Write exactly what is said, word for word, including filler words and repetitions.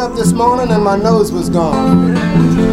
up this morning and my nose was gone.